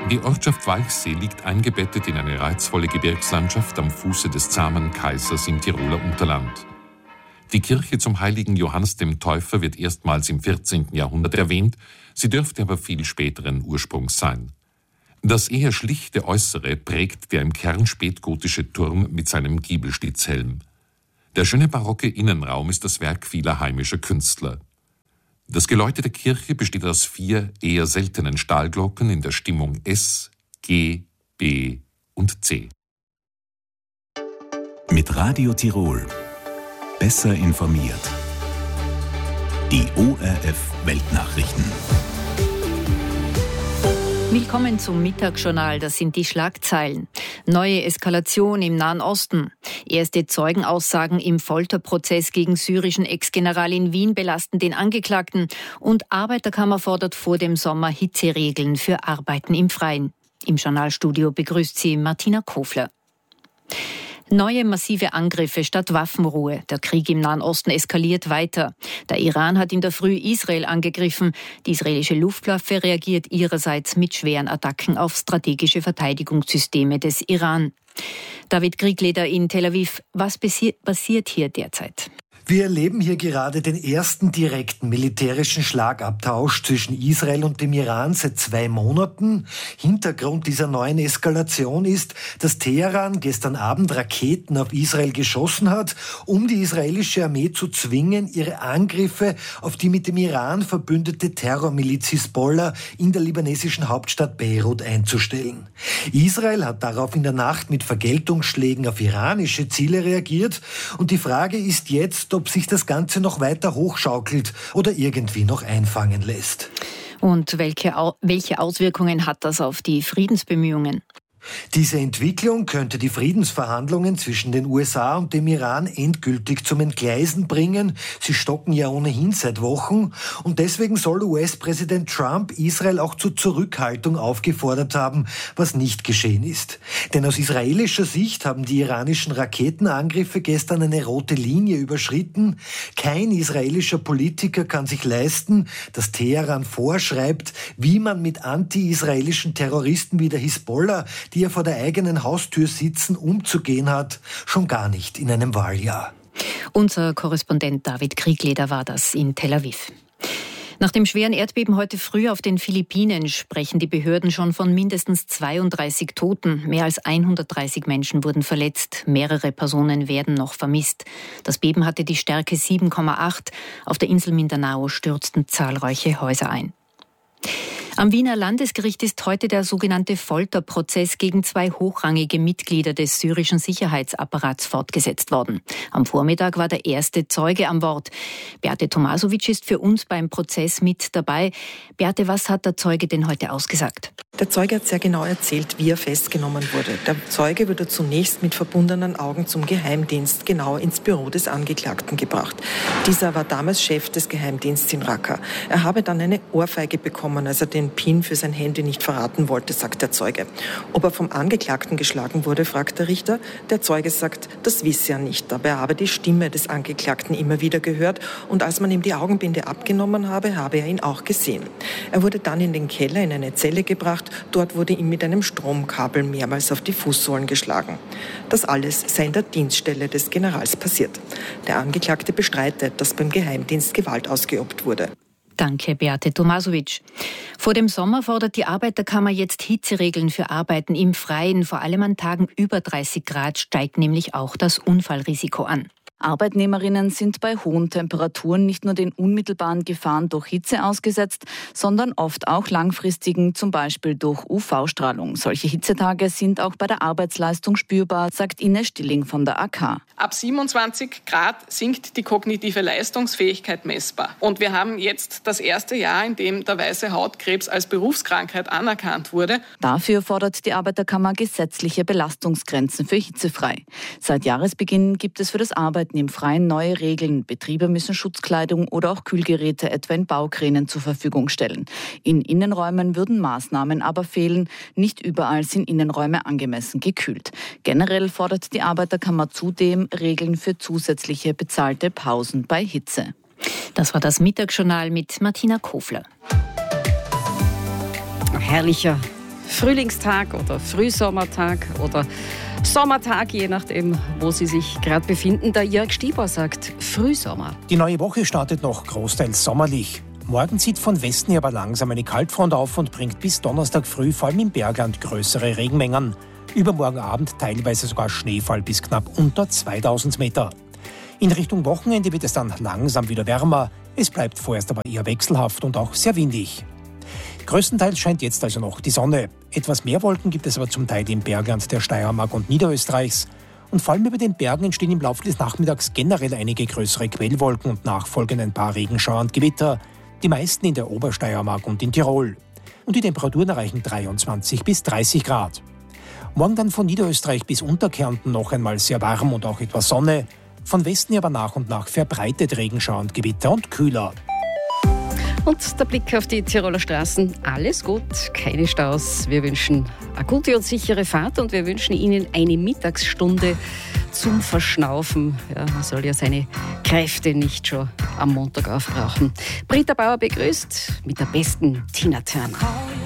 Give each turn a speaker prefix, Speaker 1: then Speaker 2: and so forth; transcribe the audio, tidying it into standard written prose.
Speaker 1: Die Ortschaft Walchsee liegt eingebettet in eine reizvolle Gebirgslandschaft am Fuße des zahmen Kaisers im Tiroler Unterland. Die Kirche zum heiligen Johannes dem Täufer wird erstmals im 14. Jahrhundert erwähnt, sie dürfte aber viel späteren Ursprungs sein. Das eher schlichte Äußere prägt der im Kern spätgotische Turm mit seinem Giebelstitzhelm. Der schöne barocke Innenraum ist das Werk vieler heimischer Künstler. Das Geläute der Kirche besteht aus 4 eher seltenen Stahlglocken in der Stimmung S, G, B und C.
Speaker 2: Mit Radio Tirol besser informiert. Die ORF Weltnachrichten.
Speaker 3: Willkommen zum Mittagsjournal, das sind die Schlagzeilen. Neue Eskalation im Nahen Osten. Erste Zeugenaussagen im Folterprozess gegen syrischen Ex-General in Wien belasten den Angeklagten. Und Arbeiterkammer fordert vor dem Sommer Hitzeregeln für Arbeiten im Freien. Im Journalstudio begrüßt sie Martina Kofler. Neue massive Angriffe statt Waffenruhe. Der Krieg im Nahen Osten eskaliert weiter. Der Iran hat in der Früh Israel angegriffen. Die israelische Luftwaffe reagiert ihrerseits mit schweren Attacken auf strategische Verteidigungssysteme des Iran. David Kriegleder in Tel Aviv. Was passiert hier derzeit?
Speaker 4: Wir erleben hier gerade den ersten direkten militärischen Schlagabtausch zwischen Israel und dem Iran seit 2 Monaten. Hintergrund dieser neuen Eskalation ist, dass Teheran gestern Abend Raketen auf Israel geschossen hat, um die israelische Armee zu zwingen, ihre Angriffe auf die mit dem Iran verbündete Terrormiliz Hisbollah in der libanesischen Hauptstadt Beirut einzustellen. Israel hat darauf in der Nacht mit Vergeltungsschlägen auf iranische Ziele reagiert und die Frage ist jetzt, ob sich das Ganze noch weiter hochschaukelt oder irgendwie noch einfangen lässt.
Speaker 3: Und welche Auswirkungen hat das auf die Friedensbemühungen?
Speaker 4: Diese Entwicklung könnte die Friedensverhandlungen zwischen den USA und dem Iran endgültig zum Entgleisen bringen. Sie stocken ja ohnehin seit Wochen. Und deswegen soll US-Präsident Trump Israel auch zur Zurückhaltung aufgefordert haben, was nicht geschehen ist. Denn aus israelischer Sicht haben die iranischen Raketenangriffe gestern eine rote Linie überschritten. Kein israelischer Politiker kann sich leisten, dass Teheran vorschreibt, wie man mit anti-israelischen Terroristen wie der Hisbollah, die ja vor der eigenen Haustür sitzen, umzugehen hat, schon gar nicht in einem Wahljahr.
Speaker 3: Unser Korrespondent David Kriegleder war das in Tel Aviv. Nach dem schweren Erdbeben heute früh auf den Philippinen sprechen die Behörden schon von mindestens 32 Toten. Mehr als 130 Menschen wurden verletzt. Mehrere Personen werden noch vermisst. Das Beben hatte die Stärke 7,8. Auf der Insel Mindanao stürzten zahlreiche Häuser ein. Am Wiener Landesgericht ist heute der sogenannte Folterprozess gegen 2 hochrangige Mitglieder des syrischen Sicherheitsapparats fortgesetzt worden. Am Vormittag war der erste Zeuge am Wort. Beate Tomasovic ist für uns beim Prozess mit dabei. Beate, was hat der Zeuge denn heute ausgesagt?
Speaker 5: Der Zeuge hat sehr genau erzählt, wie er festgenommen wurde. Der Zeuge wurde zunächst mit verbundenen Augen zum Geheimdienst, genau ins Büro des Angeklagten gebracht. Dieser war damals Chef des Geheimdienstes in Raqqa. Er habe dann eine Ohrfeige bekommen, als er den PIN für sein Handy nicht verraten wollte, sagt der Zeuge. Ob er vom Angeklagten geschlagen wurde, fragt der Richter. Der Zeuge sagt, das wisse er nicht, aber er habe die Stimme des Angeklagten immer wieder gehört und als man ihm die Augenbinde abgenommen habe, habe er ihn auch gesehen. Er wurde dann in den Keller in eine Zelle gebracht. Dort wurde ihm mit einem Stromkabel mehrmals auf die Fußsohlen geschlagen. Das alles sei in der Dienststelle des Generals passiert. Der Angeklagte bestreitet, dass beim Geheimdienst Gewalt ausgeübt wurde.
Speaker 3: Danke, Beate Tomasovic. Vor dem Sommer fordert die Arbeiterkammer jetzt Hitzeregeln für Arbeiten im Freien. Vor allem an Tagen über 30 Grad steigt nämlich auch das Unfallrisiko an.
Speaker 6: Arbeitnehmerinnen sind bei hohen Temperaturen nicht nur den unmittelbaren Gefahren durch Hitze ausgesetzt, sondern oft auch langfristigen, zum Beispiel durch UV-Strahlung. Solche Hitzetage sind auch bei der Arbeitsleistung spürbar, sagt Ines Stilling von der AK.
Speaker 7: Ab 27 Grad sinkt die kognitive Leistungsfähigkeit messbar. Und wir haben jetzt das erste Jahr, in dem der weiße Hautkrebs als Berufskrankheit anerkannt wurde.
Speaker 6: Dafür fordert die Arbeiterkammer gesetzliche Belastungsgrenzen für hitzefrei. Seit Jahresbeginn gibt es für das Arbeiten im Freien neue Regeln. Betriebe müssen Schutzkleidung oder auch Kühlgeräte etwa in Baukränen zur Verfügung stellen. In Innenräumen würden Maßnahmen aber fehlen. Nicht überall sind Innenräume angemessen gekühlt. Generell fordert die Arbeiterkammer zudem Regeln für zusätzliche bezahlte Pausen bei Hitze.
Speaker 3: Das war das Mittagsjournal mit Martina Kofler.
Speaker 8: Herrlicher Frühlingstag oder Frühsommertag oder Sommertag, je nachdem, wo Sie sich gerade befinden. Der Jörg Stieber sagt Frühsommer.
Speaker 9: Die neue Woche startet noch großteils sommerlich. Morgen zieht von Westen her aber langsam eine Kaltfront auf und bringt bis Donnerstag früh vor allem im Bergland größere Regenmengen. Übermorgen Abend teilweise sogar Schneefall bis knapp unter 2000 Meter. In Richtung Wochenende wird es dann langsam wieder wärmer. Es bleibt vorerst aber eher wechselhaft und auch sehr windig. Größtenteils scheint jetzt also noch die Sonne. Etwas mehr Wolken gibt es aber zum Teil im Bergland der Steiermark und Niederösterreichs. Und vor allem über den Bergen entstehen im Laufe des Nachmittags generell einige größere Quellwolken und nachfolgend ein paar Regenschauer und Gewitter. Die meisten in der Obersteiermark und in Tirol. Und die Temperaturen erreichen 23 bis 30 Grad. Morgen dann von Niederösterreich bis Unterkärnten noch einmal sehr warm und auch etwas Sonne. Von Westen aber nach und nach verbreitet Regenschauer und Gewitter und kühler.
Speaker 8: Und der Blick auf die Tiroler Straßen. Alles gut, keine Staus. Wir wünschen eine gute und sichere Fahrt und wir wünschen Ihnen eine Mittagsstunde zum Verschnaufen. Ja, man soll ja seine Kräfte nicht schon am Montag aufbrauchen. Britta Bauer begrüßt mit der besten Tina Turner.